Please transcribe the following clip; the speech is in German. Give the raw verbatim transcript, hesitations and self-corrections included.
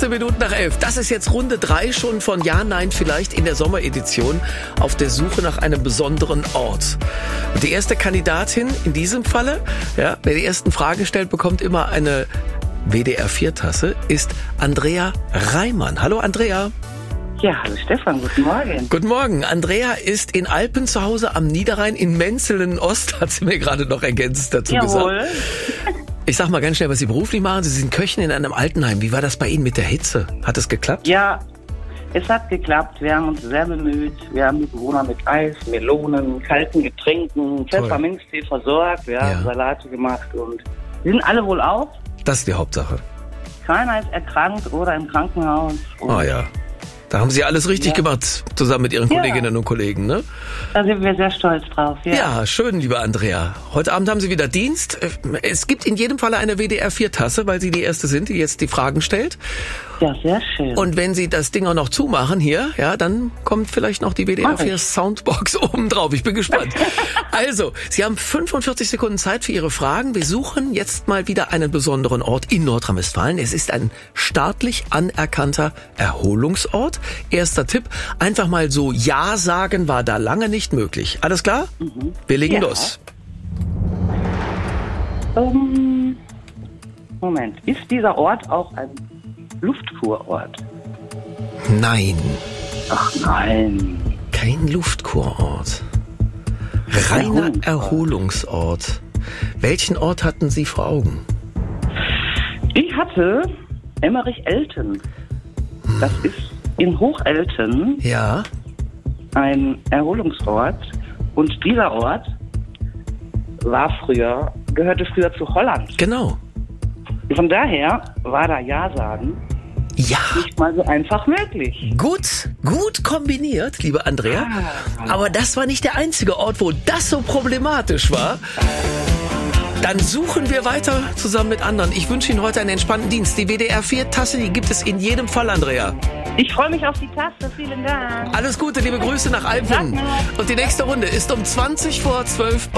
fünfzehn Minuten nach elf. Das ist jetzt Runde drei schon von Ja, Nein, vielleicht in der Sommeredition auf der Suche nach einem besonderen Ort. Und die erste Kandidatin in diesem Falle, ja, wer die ersten Fragen stellt, bekommt immer eine W D R vier Tasse, ist Andrea Reimann. Hallo Andrea. Ja, hallo Stefan, guten Morgen. Guten Morgen. Andrea ist in Alpen zu Hause am Niederrhein in Menzelen-Ost, hat sie mir gerade noch ergänzt dazu Jawohl. gesagt. Ich sag mal ganz schnell, was Sie beruflich machen. Sie sind Köchin in einem Altenheim. Wie war das bei Ihnen mit der Hitze? Hat es geklappt? Ja, es hat geklappt. Wir haben uns sehr bemüht. Wir haben die Bewohner mit Eis, Melonen, kalten Getränken, Pfefferminztee versorgt. Wir haben Ja. Salate gemacht und wir sind alle wohl auf. Das ist die Hauptsache. Keiner ist erkrankt oder im Krankenhaus. Und Ah ja. Da haben Sie alles richtig Ja. gemacht, zusammen mit Ihren Ja. Kolleginnen und Kollegen, ne? Da sind wir sehr stolz drauf. Ja. Ja, schön, liebe Andrea. Heute Abend haben Sie wieder Dienst. Es gibt in jedem Falle eine W D R vier Tasse, weil Sie die Erste sind, die jetzt die Fragen stellt. Ja, sehr schön. Und wenn Sie das Ding auch noch zumachen hier, ja, dann kommt vielleicht noch die W D R vier Soundbox oben drauf. Ich bin gespannt. Also, Sie haben fünfundvierzig Sekunden Zeit für Ihre Fragen. Wir suchen jetzt mal wieder einen besonderen Ort in Nordrhein-Westfalen. Es ist ein staatlich anerkannter Erholungsort. Erster Tipp, einfach mal so Ja sagen war da lange nicht möglich. Alles klar? Mhm. Wir legen Ja. los. Ähm, Moment, ist dieser Ort auch ein Luftkurort? Nein, Ach nein. kein Luftkurort. Reiner Erholungsort. Erholungsort. Welchen Ort hatten Sie vor Augen? Ich hatte Emmerich-Elten. Das ist in Hochelten Ja, ein Erholungsort. Und dieser Ort war früher, gehörte früher zu Holland. genau. Von daher war da Ja sagen Ja, nicht mal so einfach möglich. gut, gut kombiniert, liebe Andrea. Aber das war nicht der einzige Ort, wo das so problematisch war. Dann suchen wir weiter zusammen mit anderen. Ich wünsche Ihnen heute einen entspannten Dienst. Die W D R vier Tasse, die gibt es in jedem Fall, Andrea. Ich freue mich auf die Taste. Vielen Dank. Alles Gute, liebe Grüße nach Alpen. Und die nächste Runde ist um zwanzig vor zwölf.